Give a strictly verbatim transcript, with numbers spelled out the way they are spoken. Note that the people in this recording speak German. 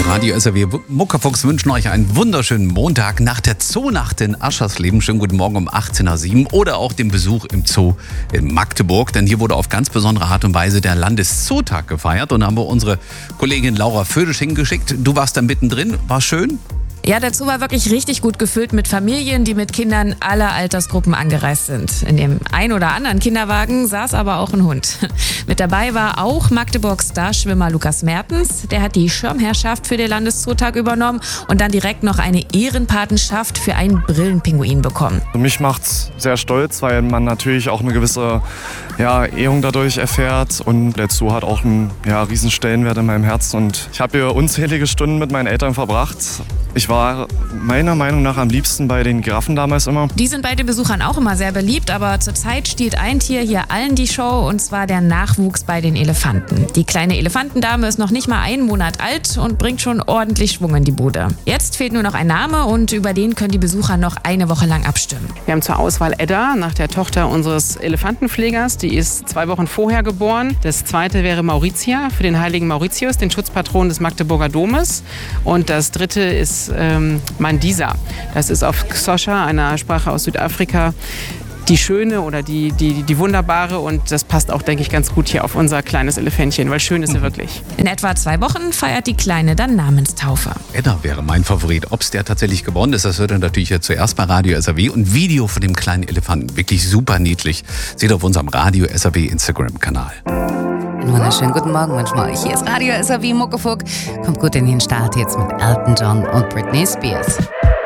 Radio S R W Muckerfuchs wünschen euch einen wunderschönen Montag nach der Zoonacht in Aschersleben. Schönen guten Morgen um achtzehn Uhr sieben oder auch dem Besuch im Zoo in Magdeburg. Denn hier wurde auf ganz besondere Art und Weise der Landeszootag gefeiert. Und da haben wir unsere Kollegin Laura Födisch hingeschickt. Du warst da mittendrin. War schön? Ja, der Zoo war wirklich richtig gut gefüllt mit Familien, die mit Kindern aller Altersgruppen angereist sind. In dem ein oder anderen Kinderwagen saß aber auch ein Hund. Mit dabei war auch Magdeburgs Starschwimmer Lukas Mertens. Der hat die Schirmherrschaft für den Landeszootag übernommen und dann direkt noch eine Ehrenpatenschaft für einen Brillenpinguin bekommen. Mich macht's sehr stolz, weil man natürlich auch eine gewisse ja, Ehrung dadurch erfährt. Und der Zoo hat auch einen ja, riesen Stellenwert in meinem Herzen. Und ich habe hier unzählige Stunden mit meinen Eltern verbracht. Ich war meiner Meinung nach am liebsten bei den Giraffen damals immer. Die sind bei den Besuchern auch immer sehr beliebt, aber zurzeit stiehlt ein Tier hier allen die Show, und zwar der Nachwuchs bei den Elefanten. Die kleine Elefantendame ist noch nicht mal einen Monat alt und bringt schon ordentlich Schwung in die Bude. Jetzt fehlt nur noch ein Name und über den können die Besucher noch eine Woche lang abstimmen. Wir haben zur Auswahl Edda, nach der Tochter unseres Elefantenpflegers. Die ist zwei Wochen vorher geboren. Das zweite wäre Mauritia, für den heiligen Mauritius, den Schutzpatron des Magdeburger Domes. Und das dritte ist ähm, Mandisa. Das ist auf Xhosa, einer Sprache aus Südafrika, die schöne oder die, die, die wunderbare, und das passt auch, denke ich, ganz gut hier auf unser kleines Elefantchen, weil schön ist sie wirklich. In etwa zwei Wochen feiert die Kleine dann Namenstaufe. Edda wäre mein Favorit. Ob es der tatsächlich geworden ist, das hört ihr natürlich jetzt zuerst bei Radio S R W. Und Video von dem kleinen Elefanten, wirklich super niedlich, seht ihr auf unserem Radio S R W Instagram-Kanal. Einen wunderschönen guten Morgen wünschen wir euch. Hier ist Radio S R W Muckefuck. Kommt gut in den Start jetzt mit Elton John und Britney Spears.